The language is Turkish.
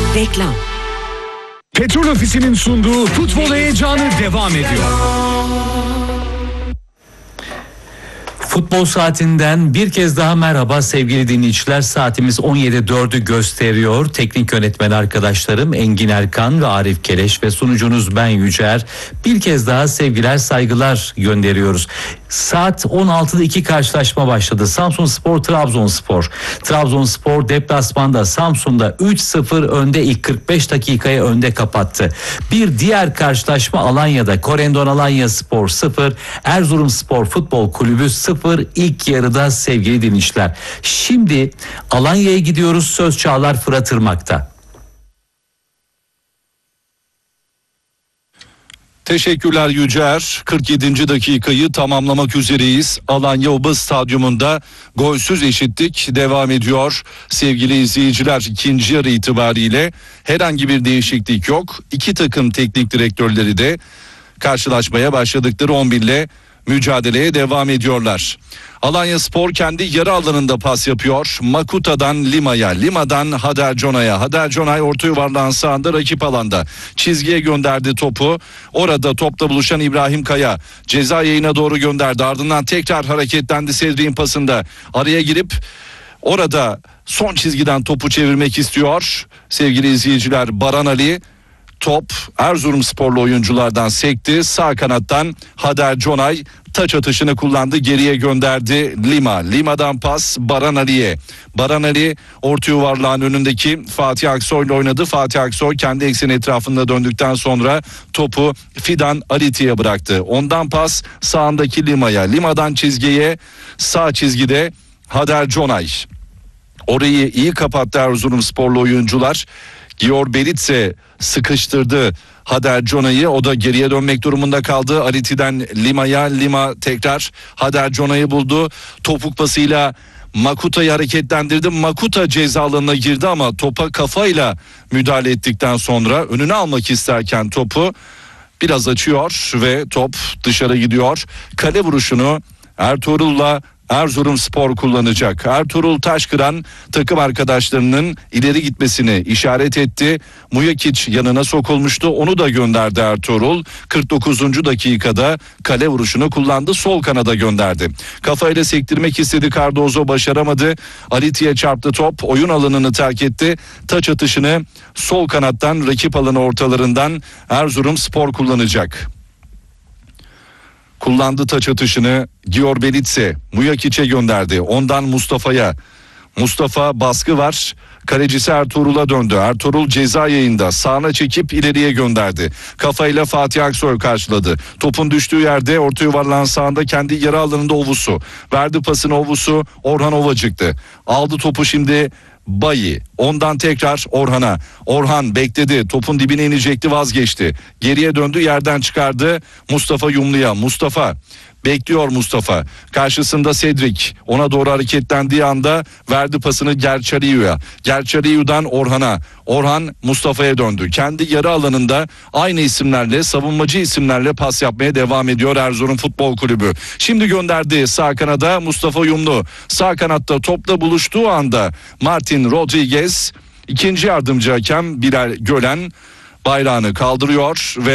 Reklam. Petrol Ofisi'nin sunduğu futbol heyecanı devam ediyor. Futbol saatinden bir kez daha merhaba sevgili dinleyiciler. Saatimiz 17.04'ü gösteriyor. Teknik yönetmen arkadaşlarım Engin Erkan ve Arif Keleş ve sunucunuz ben Yücer. Bir kez daha sevgiler, saygılar gönderiyoruz. Saat 16'da 2 karşılaşma başladı. Samsunspor Trabzonspor. Trabzonspor deplasmanda Samsun'da 3-0 önde, ilk 45 dakikaya önde kapattı. Bir diğer karşılaşma Alanya'da Korendon Alanyaspor 0, Erzurumspor Futbol Kulübü 0 ilk yarıda sevgili dinleyiciler. Şimdi Alanya'ya gidiyoruz. Söz Çağlar Fırat Irmak'ta. Teşekkürler Yücer. 47. dakikayı tamamlamak üzereyiz. Alanya Oba Stadyumunda golsüz eşitlik devam ediyor. Sevgili izleyiciler, ikinci yarı itibariyle herhangi bir değişiklik yok. İki takım teknik direktörleri de karşılaşmaya başladıkları 11 ile mücadeleye devam ediyorlar. Alanyaspor kendi yarı alanında pas yapıyor. Makuta'dan Lima'ya, Lima'dan Hader Conay'a. Hader Conay orta yuvarlağın sağında rakip alanda. Çizgiye gönderdi topu. Orada topla buluşan İbrahim Kaya ceza yayına doğru gönderdi. Ardından tekrar hareketlendi Cedric'in pasında. Araya girip orada son çizgiden topu çevirmek istiyor. Sevgili izleyiciler, Baran Ali. Top Erzurumsporlu oyunculardan sekti. Sağ kanattan Hader Conay taç atışını kullandı. Geriye gönderdi Lima. Lima'dan pas Baran Ali'ye. Baran Ali orta yuvarlağın önündeki Fatih Aksoy ile oynadı. Fatih Aksoy kendi ekseni etrafında döndükten sonra topu Fidan Aliti'ye bıraktı. Ondan pas sağındaki Lima'ya. Lima'dan çizgiye, sağ çizgide Hader Conay. Orayı iyi kapattı Erzurumsporlu oyuncular. Gior Belitse sıkıştırdı Hader Conay'ı, o da geriye dönmek durumunda kaldı. Ariti'den Lima'ya, Lima tekrar Hader Conay'ı buldu. Topuk pasıyla Makuta'yı hareketlendirdi. Makuta ceza alanına girdi ama topa kafayla müdahale ettikten sonra önüne almak isterken topu biraz açıyor ve top dışarı gidiyor. Kale vuruşunu Ertuğrul'la Erzurumspor kullanacak. Ertuğrul Taşkıran takım arkadaşlarının ileri gitmesini işaret etti. Mujakic yanına sokulmuştu. Onu da gönderdi Ertuğrul. 49. dakikada kale vuruşunu kullandı. Sol kanada gönderdi. Kafayla sektirmek istedi. Cardozo başaramadı. Aliti'ye çarptı top. Oyun alanını terk etti. Taç atışını sol kanattan, rakip alanı ortalarından Erzurumspor kullanacak. Kullandı taç atışını Gior Belitse. Mujakic'e gönderdi. Ondan Mustafa'ya. Mustafa baskı var. Kalecisi Ertuğrul'a döndü. Ertuğrul ceza yayında sağına çekip ileriye gönderdi. Kafayla Fatih Aksoy karşıladı. Topun düştüğü yerde orta yuvarlağın sağında kendi yarı alanında Ovusu. Verdi pasını Ovusu. Orhan Ovacık'tı. Aldı topu şimdi Bayi. Ondan tekrar Orhan'a. Orhan bekledi. Topun dibine inecekti, vazgeçti. Geriye döndü, yerden çıkardı Mustafa Yumlu'ya. Mustafa bekliyor Mustafa. Karşısında Cedric. Ona doğru hareketlendiği anda verdi pasını Gerçariyu'ya. Gerçariyu'dan Orhan'a. Orhan Mustafa'ya döndü. Kendi yarı alanında aynı isimlerle, savunmacı isimlerle pas yapmaya devam ediyor Erzurum Futbol Kulübü. Şimdi gönderdi sağ kanada Mustafa Yumlu. Sağ kanatta topla buluştuğu anda Martin Rodriguez, ikinci yardımcı hakem Bilal Gölen bayrağını kaldırıyor ve